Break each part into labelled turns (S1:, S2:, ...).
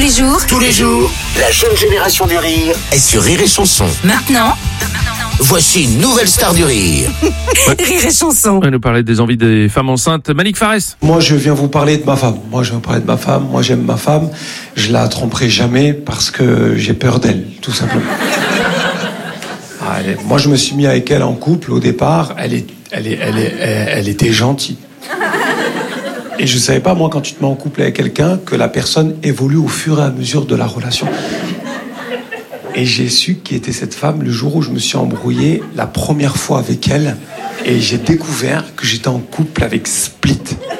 S1: les jours.
S2: Tous les jours, la jeune génération du rire est sur Rire et Chanson.
S1: Maintenant,
S2: Voici une nouvelle star du rire.
S1: Rire et Chanson.
S3: On va nous parler des envies des femmes enceintes. Malik Farès.
S4: Moi, je viens vous parler de ma femme. Moi, j'aime ma femme. Je la tromperai jamais parce que j'ai peur d'elle, tout simplement. Moi, je me suis mis avec elle en couple au départ. Elle était gentille. Et je savais pas, moi, quand tu te mets en couple avec quelqu'un, que la personne évolue au fur et à mesure de la relation. Et j'ai su qui était cette femme le jour où je me suis embrouillé la première fois avec elle. Et j'ai découvert que j'étais en couple avec Split.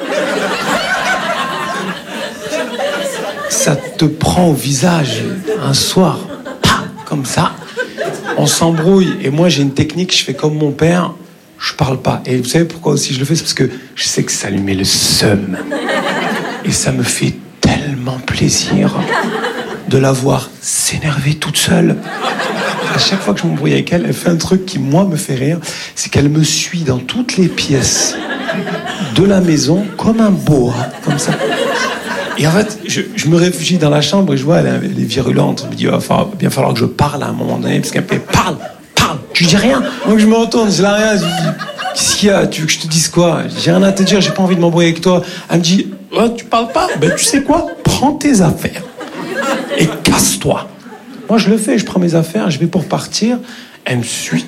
S4: Ça te prend au visage un soir, comme ça. On s'embrouille. Et moi, j'ai une technique, je fais comme mon père, je parle pas. Et vous savez pourquoi aussi je le fais? C'est parce que je sais que ça lui met le seum. Et ça me fait tellement plaisir de la voir s'énerver toute seule. À chaque fois que je m'embrouille avec elle, elle fait un truc qui, moi, me fait rire. C'est qu'elle me suit dans toutes les pièces de la maison comme un boa, comme ça. Et en fait, je me réfugie dans la chambre et je vois, elle est virulente. Je me dis, il va bien falloir que je parle à un moment donné, parce qu'elle me fait, parle. Je dis rien. Donc je me retourne, je la regarde, je dis, qu'est-ce qu'il y a? Tu veux que je te dise quoi? J'ai rien à te dire, j'ai pas envie de m'embrouiller avec toi. Elle me dit, oh, tu parles pas? Ben, tu sais quoi? Prends tes affaires et casse-toi. Moi, je le fais, je prends mes affaires, je vais pour partir. Elle me suit.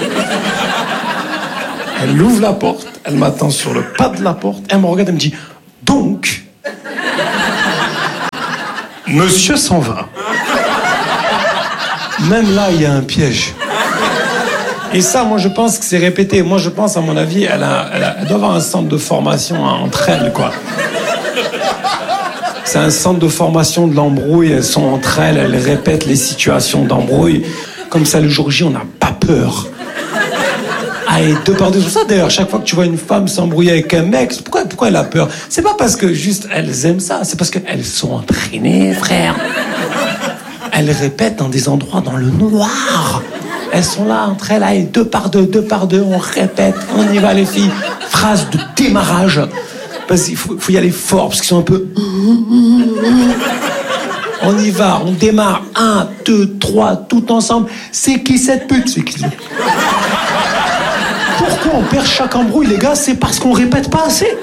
S4: Elle ouvre la porte, elle m'attend sur le pas de la porte, elle me regarde, elle me dit, donc, monsieur s'en va. Même là, il y a un piège. Et ça, moi, je pense que c'est répété. Moi, je pense, à mon avis, elle doit avoir un centre de formation entre elles, quoi. C'est un centre de formation de l'embrouille. Elles sont entre elles, elles répètent les situations d'embrouille. Comme ça, le jour J, on n'a pas peur. Ah, et deux par deux, c'est ça, d'ailleurs, chaque fois que tu vois une femme s'embrouiller avec un mec, pourquoi elle a peur? C'est pas parce que juste elles aiment ça, c'est parce qu'elles sont entraînées, frère. Elles répètent dans des endroits dans le noir. Elles sont là, entre elles, allez, deux par deux, on répète, on y va les filles. Phrase de démarrage. Parce qu'il faut y aller fort, parce qu'ils sont un peu... On y va, on démarre. 1, 2, 3, tout ensemble. C'est qui cette pute? C'est qui? Pourquoi on perd chaque embrouille, les gars? C'est parce qu'on répète pas assez.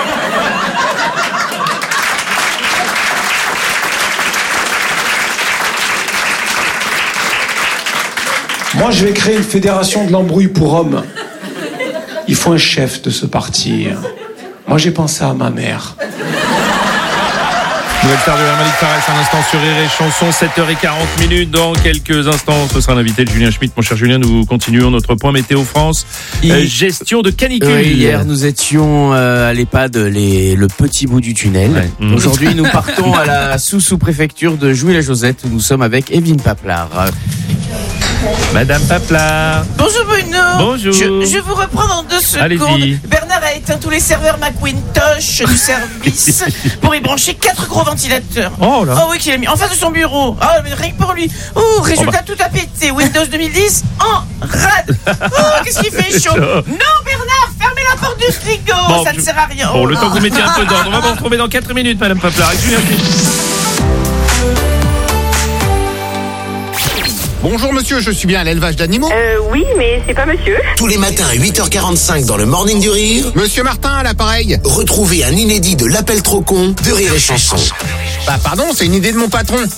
S4: Moi, je vais créer une fédération de l'embrouille pour hommes. Il faut un chef de ce parti. Moi, j'ai pensé à ma mère.
S3: Nouvelle star de Malik Farès, un instant sur Rire et Chanson, 7h40. Dans quelques instants, ce sera l'invité de Julien Schmitt. Mon cher Julien, nous continuons notre point Météo France. Gestion de canicule.
S5: Hier, nous étions à l'EHPAD, le petit bout du tunnel. Ouais. Aujourd'hui, nous partons à la sous-préfecture de Jouy-la-Josette, où nous sommes avec Evelyne Paplard.
S3: Madame Paplard.
S6: Bonjour Bruno.
S3: Bonjour.
S6: Je vous reprends dans 2 secondes.
S3: Allez-y.
S6: Bernard a éteint tous les serveurs Macintosh du service pour y brancher 4 gros ventilateurs.
S3: Oh là.
S6: Oh oui, qu'il a mis en face de son bureau. Ah, mais rien que pour lui. Oh, résultat, tout a pété. Windows 2010 en rade. Oh, qu'est-ce qu'il fait chaud. Non Bernard, fermez la porte du frigo.
S3: Bon,
S6: ça ne sert à rien.
S3: Bon, le temps que vous mettiez un peu d'ordre. On va vous retrouver dans 4 minutes, Madame Paplard. Avec Julien Schmitt.
S7: Bonjour monsieur, je suis bien à l'élevage d'animaux.
S8: Oui, mais c'est pas monsieur.
S2: Tous les matins à 8h45 dans le Morning du Rire.
S7: Monsieur Martin à l'appareil.
S2: Retrouvez un inédit de l'appel trop con de Rire et Chanson.
S7: Bah pardon, c'est une idée de mon patron.